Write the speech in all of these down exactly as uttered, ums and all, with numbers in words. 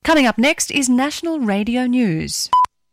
Coming up next is National Radio News.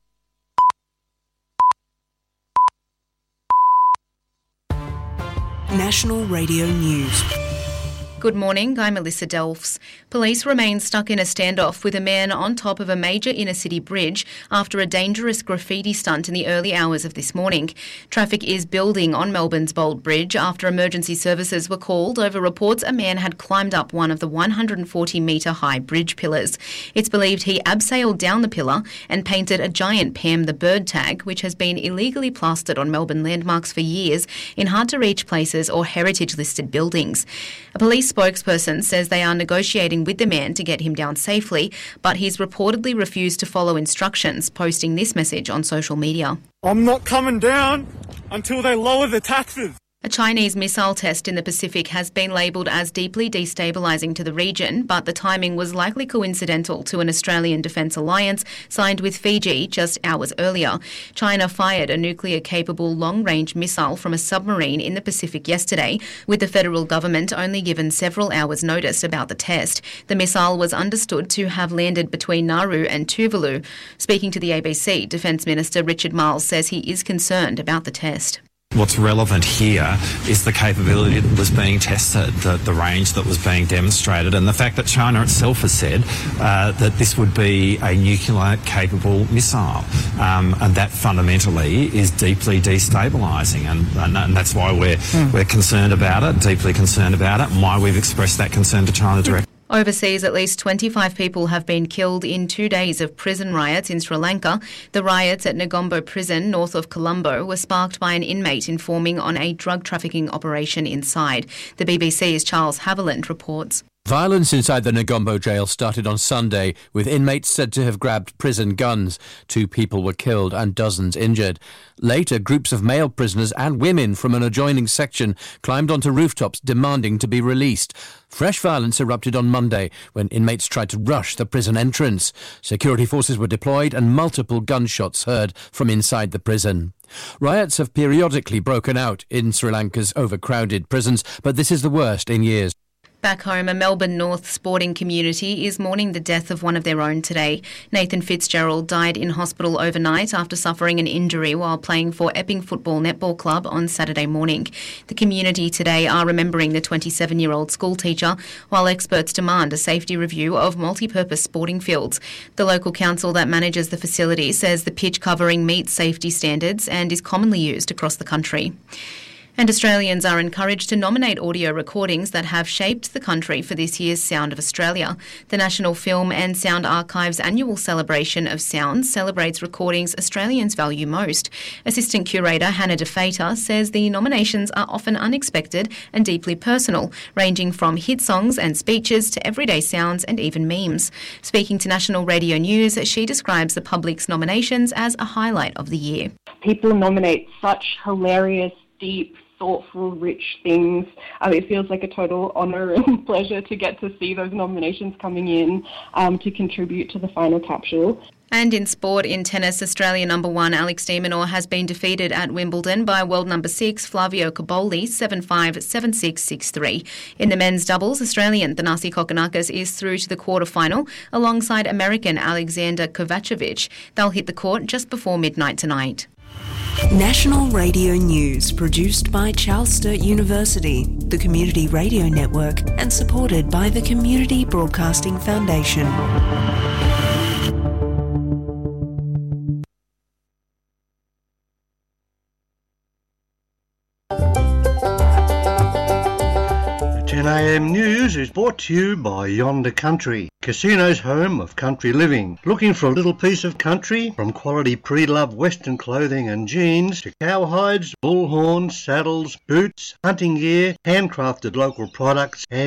National Radio News. Good morning, I'm Melissa Delfs. Police remain stuck in a standoff with a man on top of a major inner-city bridge after a dangerous graffiti stunt in the early hours of this morning. Traffic is building on Melbourne's Bold Bridge after emergency services were called over reports a man had climbed up one of the one hundred forty metre high bridge pillars. It's believed he abseiled down the pillar and painted a giant Pam the Bird tag, which has been illegally plastered on Melbourne landmarks for years in hard-to-reach places or heritage-listed buildings. A police spokesperson says they are negotiating with the man to get him down safely, but he's reportedly refused to follow instructions, posting this message on social media. I'm not coming down until they lower the taxes. A Chinese missile test in the Pacific has been labelled as deeply destabilising to the region, but the timing was likely coincidental to an Australian defence alliance signed with Fiji just hours earlier. China fired a nuclear-capable long-range missile from a submarine in the Pacific yesterday, with the federal government only given several hours' notice about the test. The missile was understood to have landed between Nauru and Tuvalu. Speaking to the A B C, Defence Minister Richard Marles says he is concerned about the test. What's relevant here is the capability that was being tested, the, the range that was being demonstrated, and the fact that China itself has said uh, that this would be a nuclear-capable missile. Um, and that fundamentally is deeply destabilising, and, and, and that's why we're, mm. we're concerned about it, deeply concerned about it, and why we've expressed that concern to China directly. Overseas, at least twenty-five people have been killed in two days of prison riots in Sri Lanka. The riots at Negombo Prison, north of Colombo, were sparked by an inmate informing on a drug trafficking operation inside. The B B C's Charles Haviland reports. Violence inside the Negombo jail started on Sunday, with inmates said to have grabbed prison guns. Two people were killed and dozens injured. Later, groups of male prisoners and women from an adjoining section climbed onto rooftops demanding to be released. Fresh violence erupted on Monday when inmates tried to rush the prison entrance. Security forces were deployed and multiple gunshots heard from inside the prison. Riots have periodically broken out in Sri Lanka's overcrowded prisons, but this is the worst in years. Back home, a Melbourne North sporting community is mourning the death of one of their own today. Nathan Fitzgerald died in hospital overnight after suffering an injury while playing for Epping Football Netball Club on Saturday morning. The community today are remembering the twenty-seven-year-old schoolteacher, while experts demand a safety review of multi-purpose sporting fields. The local council that manages the facility says the pitch covering meets safety standards and is commonly used across the country. And Australians are encouraged to nominate audio recordings that have shaped the country for this year's Sound of Australia. The National Film and Sound Archive's annual celebration of sounds celebrates recordings Australians value most. Assistant Curator Hannah DeFater says the nominations are often unexpected and deeply personal, ranging from hit songs and speeches to everyday sounds and even memes. Speaking to National Radio News, she describes the public's nominations as a highlight of the year. People nominate such hilarious, deep, thoughtful, rich things. Um, it feels like a total honour and pleasure to get to see those nominations coming in um, to contribute to the final capsule. And in sport, in tennis, Australia number one Alex de Minaur has been defeated at Wimbledon by world number six Flavio Cobolli seven five, seven six, six three. In the men's doubles, Australian Thanasi Kokkinakis is through to the quarter-final alongside American Alexander Kovacevic. They'll hit the court just before midnight tonight. National Radio News, produced by Charles Sturt University, the Community Radio Network, and supported by the Community Broadcasting Foundation. ten a m News is brought to you by Yonder Country, Casino's home of country living. Looking for a little piece of country? From quality pre-loved Western clothing and jeans to cowhides, bull horns, saddles, boots, hunting gear, handcrafted local products and